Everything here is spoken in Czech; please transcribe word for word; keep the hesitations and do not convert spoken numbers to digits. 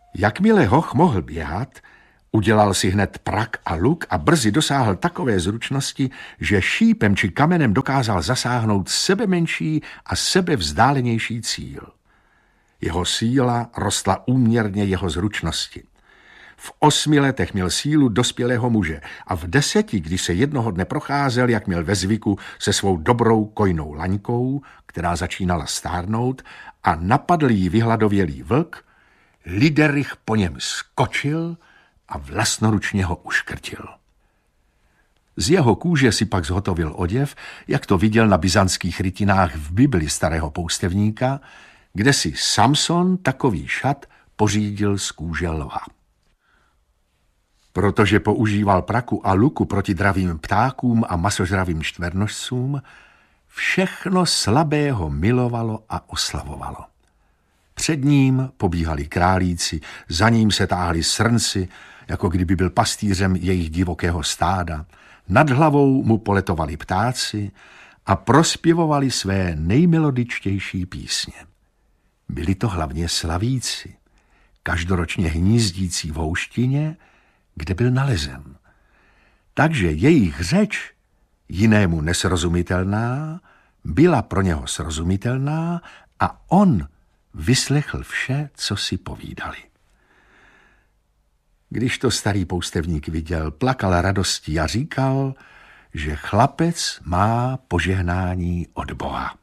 Jakmile hoch mohl běhat, udělal si hned prak a luk a brzy dosáhl takové zručnosti, že šípem či kamenem dokázal zasáhnout sebe menší a sebe vzdálenější cíl. Jeho síla rostla úměrně jeho zručnosti. V osmi letech měl sílu dospělého muže a v deseti, když se jednoho dne procházel, jak měl ve zvyku, se svou dobrou kojnou laňkou, která začínala stárnout, a napadl jí vyhladovělý vlk, Liderich po něm skočil a vlastnoručně ho uškrtil. Z jeho kůže si pak zhotovil oděv, jak to viděl na byzantských rytinách v Bibli starého poustevníka, kde si Samson takový šat pořídil z kůže lva. Protože používal praku a luku proti dravým ptákům a masožravým čtvernožcům, všechno slabého milovalo a oslavovalo. Před ním pobíhali králíci, za ním se táhli srnci, jako kdyby byl pastýřem jejich divokého stáda. Nad hlavou mu poletovali ptáci a prospěvovali své nejmelodičtější písně. Byli to hlavně slavíci, každoročně hnízdící v houštině, kde byl nalezen. Takže jejich řeč, jinému nesrozumitelná, byla pro něho srozumitelná a on vyslechl vše, co si povídali. Když to starý poustevník viděl, plakal radostí a říkal, že chlapec má požehnání od Boha.